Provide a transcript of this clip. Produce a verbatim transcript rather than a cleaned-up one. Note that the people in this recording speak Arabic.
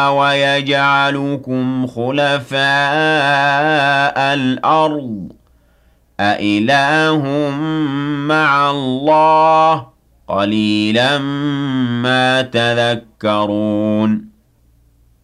وَيَجْعَلُكُمْ خُلَفَاءَ الْأَرْضِ أَإِلَٰهٌ مَّعَ اللَّهِ ۚ قَلِيلًا مَّا تَذَكَّرُونَ